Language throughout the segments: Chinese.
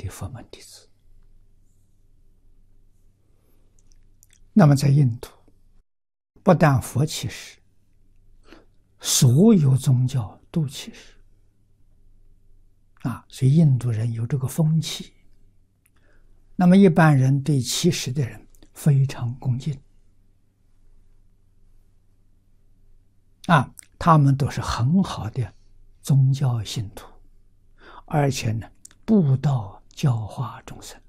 的佛门弟子。那么在印度，不但佛起誓，所有宗教都起誓。所以印度人有这个风气。那么一般人对起誓的人非常恭敬。他们都是很好的宗教信徒，而且呢，布道教化众生。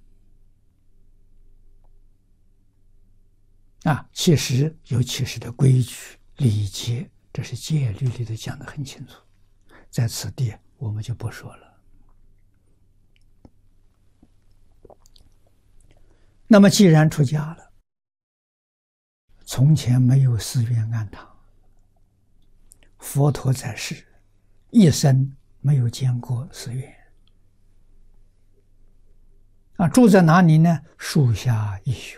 其实有其实的规矩礼节，这是戒律里头讲得很清楚，在此地我们就不说了。那么既然出家了，从前没有寺院庵堂，佛陀在世一生没有见过寺院，住在哪里呢？树下一宿，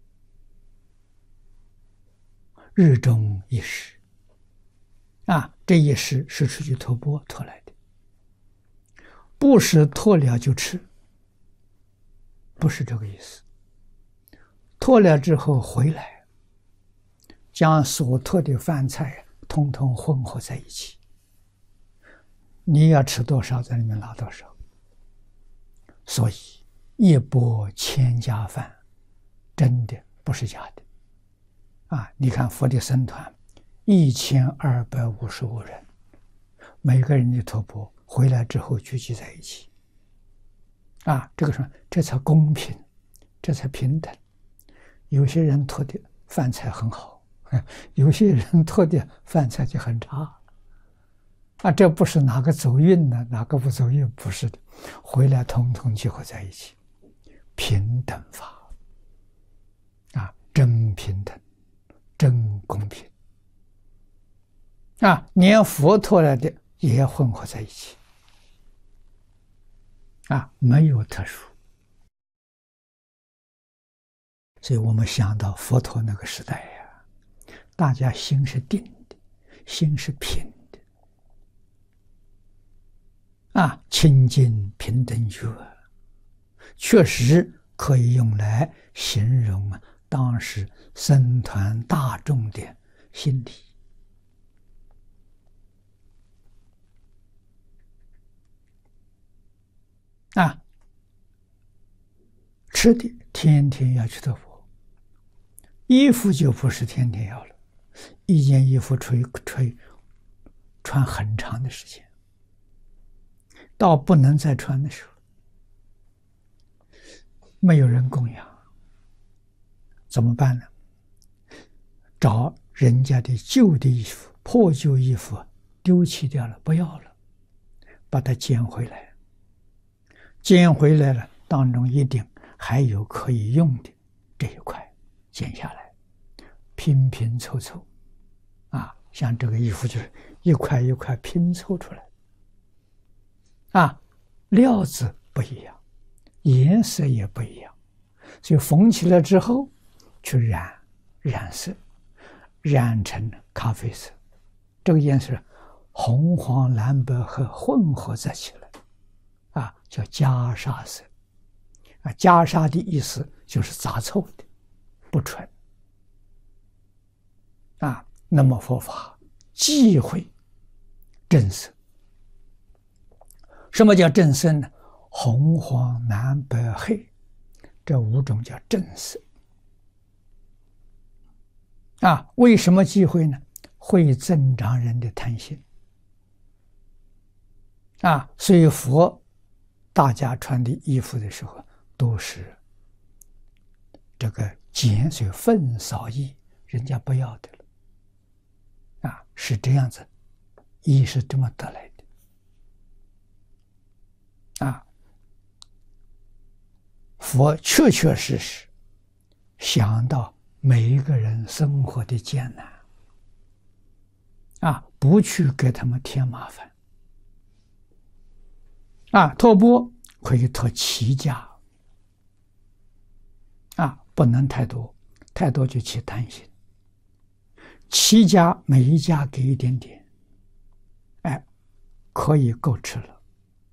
日中一食。这一食是出去托钵托来的，不是托了就吃，不是这个意思。托了之后回来，将所托的饭菜统统混合在一起，你要吃多少，在里面拿多少。所以一钵千家饭，真的不是假的。你看佛的僧团1255人，每个人的托钵回来之后聚集在一起。这个说这才公平，这才平等。有些人托的饭菜很好，有些人托的饭菜就很差。这不是哪个走运呢，哪个不走运，不是的，回来统统集合在一起，平等法。真平等，真公平。连佛托来的也混合在一起。没有特殊。所以我们想到佛陀那个时代大家心是定的，心是平的。清净平等觉，确实可以用来形容当时僧团大众的心理。吃的天天要去托钵，衣服就不是天天要了，一件衣服穿很长的时间，到不能再穿的时候，没有人供养，怎么办呢？找人家的旧的衣服，破旧衣服丢弃掉了，不要了，把它捡回来，捡回来了，当中一定还有可以用的这一块，剪下来，拼拼凑凑，像这个衣服就是一块一块拼凑出来，料子不一样，颜色也不一样，所以缝起来之后去染色，染成咖啡色，这个颜色红黄蓝白和混合在起来，叫袈裟色。袈裟的意思就是杂凑的，不纯。那么佛法忌讳正色。什么叫正色呢？红黄蓝白黑这5种叫正色。为什么忌讳呢？会增长人的贪心。所以佛大家穿的衣服的时候都是这个减，所以分少益，人家不要的了。是这样子，衣是这么得来的。佛确确实实想到每一个人生活的艰难，不去给他们添麻烦。托钵可以托7家，不能太多，太多就起贪心。7家每一家给一点点，可以够吃了。